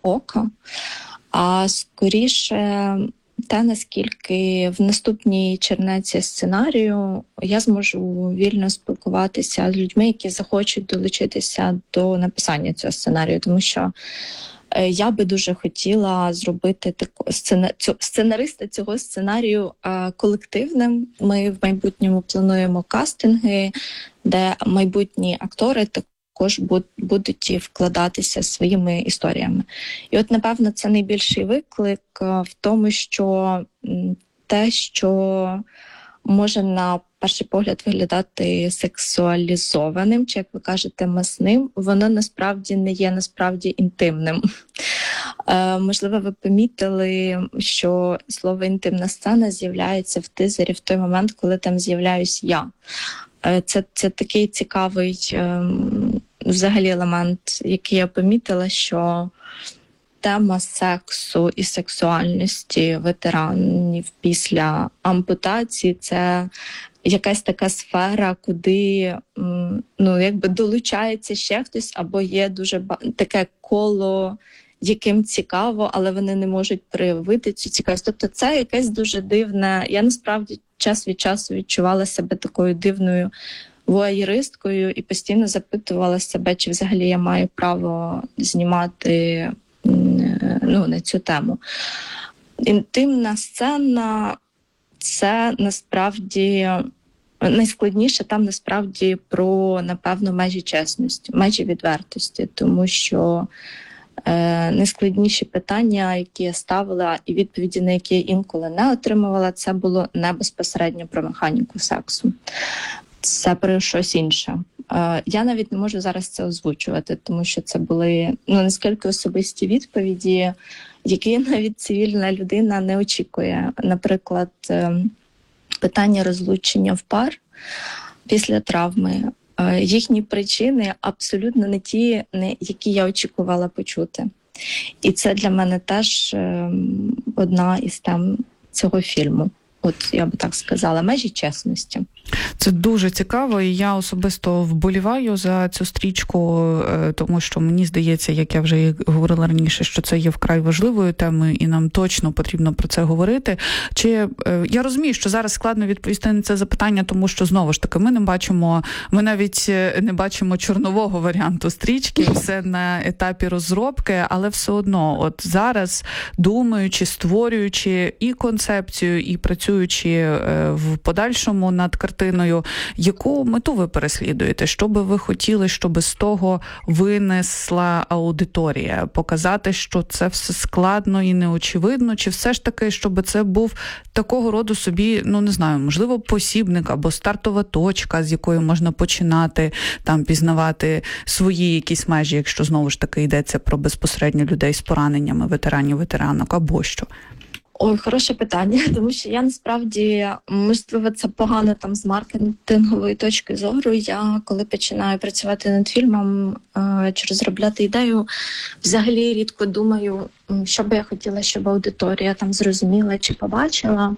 ока, а скоріше те, наскільки в наступній чернеці сценарію я зможу вільно спілкуватися з людьми, які захочуть долучитися до написання цього сценарію, тому що я би дуже хотіла зробити сценариста цього сценарію колективним. Ми в майбутньому плануємо кастинги, де майбутні актори також будуть вкладатися своїми історіями. І от, напевно, це найбільший виклик в тому, що те, що може на перший погляд виглядати сексуалізованим, чи, як ви кажете, масним, воно насправді не є інтимним. Можливо, ви помітили, що слово «інтимна сцена» з'являється в тизері в той момент, коли там з'являюсь я. Це такий цікавий взагалі елемент, який я помітила, що тема сексу і сексуальності ветеранів після ампутації – це якась така сфера, куди долучається ще хтось, або є дуже таке коло, яким цікаво, але вони не можуть проявити цю цікавість. Тобто це якесь дуже дивне. Я насправді час від часу відчувала себе такою дивною вуаєристкою і постійно запитувала себе, чи взагалі я маю право знімати на цю тему. Інтимна сцена – це насправді найскладніше там насправді про, напевно, межі чесності, межі відвертості, тому що найскладніші питання, які я ставила, і відповіді, на які я інколи не отримувала, це було не безпосередньо про механіку сексу. Це про щось інше. Я навіть не можу зараз це озвучувати, тому що це були наскільки особисті відповіді, які навіть цивільна людина не очікує. Наприклад, питання розлучення в пар після травми. Їхні причини абсолютно не ті, які я очікувала почути. І це для мене теж одна із тем цього фільму. От я би так сказала, межі чесності. Це дуже цікаво, і я особисто вболіваю за цю стрічку, тому що мені здається, як я вже говорила раніше, що це є вкрай важливою темою, і нам точно потрібно про це говорити. Я розумію, що зараз складно відповісти на це запитання, тому що, знову ж таки, ми навіть не бачимо чорнового варіанту стрічки, все на етапі розробки, але все одно, от зараз, думаючи, створюючи і концепцію, і працюючи в подальшому над картиною, яку мету ви переслідуєте? Що би ви хотіли, щоб з того винесла аудиторія? Показати, що це все складно і неочевидно? Чи все ж таки, щоб це був такого роду собі, можливо, посібник або стартова точка, з якої можна починати там пізнавати свої якісь межі, якщо знову ж таки йдеться про безпосередньо людей з пораненнями, ветеранок або що? Ой, хороше питання, тому що я насправді, можливо, це погано там з маркетингової точки зору. Я, коли починаю працювати над фільмом чи розробляти ідею, взагалі рідко думаю, що би я хотіла, щоб аудиторія там зрозуміла чи побачила.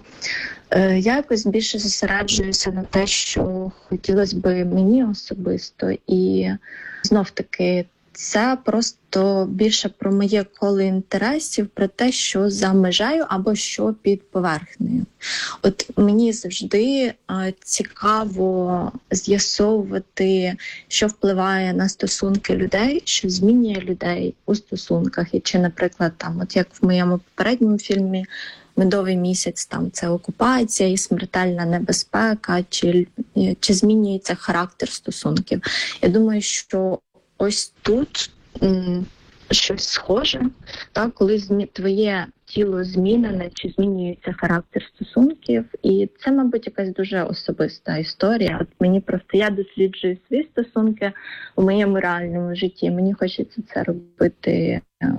Я якось більше зосереджуюся на те, що хотілося б мені особисто. І знов-таки це просто більше про моє коло інтересів, про те, що за межею або що під поверхнею. От мені завжди цікаво з'ясовувати, що впливає на стосунки людей, що змінює людей у стосунках. І чи, наприклад, там, от як в моєму попередньому фільмі «Медовий місяць», там це окупація і смертельна небезпека, чи змінюється характер стосунків. Я думаю, що ось тут щось схоже, так, коли твоє тіло змінене, чи змінюється характер стосунків. І це, мабуть, якась дуже особиста історія. От мені просто, я досліджую свої стосунки у моєму реальному житті. Мені хочеться це робити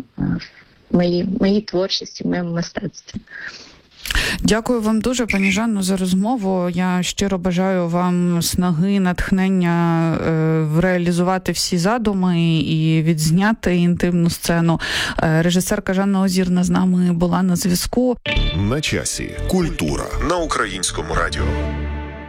в моїй творчості, в моєму мистецтві. Дякую вам дуже, пані Жанно, за розмову. Я щиро бажаю вам снаги, натхнення реалізувати всі задуми і відзняти інтимну сцену. Режисерка Жанна Озірна з нами була на зв'язку. На часі. Культура на Українському радіо.